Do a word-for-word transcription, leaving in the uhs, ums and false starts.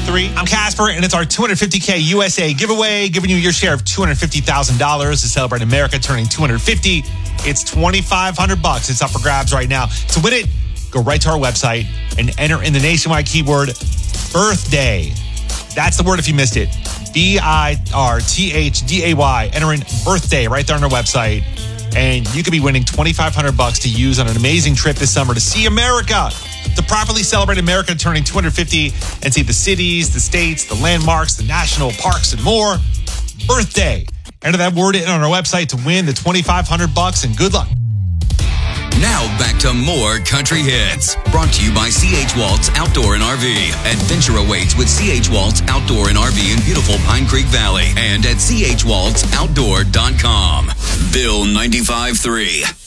three. I'm Casper, and it's our two hundred fifty K U S A giveaway, giving you your share of two hundred fifty thousand dollars to celebrate America turning two hundred fifty. It's twenty-five hundred bucks. It's up for grabs right now. To win it, go right to our website and enter in the nationwide keyword birthday. That's the word if you missed it. B I R T H D A Y. Enter in birthday right there on our website. And you could be winning twenty-five hundred bucks to use on an amazing trip this summer to see America. To properly celebrate America turning two hundred fifty and see the cities, the states, the landmarks, the national parks, and more. Birthday. Enter that word in on our website to win the twenty-five hundred bucks, and good luck. Now back to more country hits. Brought to you by C H Waltz Outdoor and R V. Adventure awaits with C H Waltz Outdoor and R V in beautiful Pine Creek Valley and at C H waltz outdoor dot com. Bill ninety-five point three.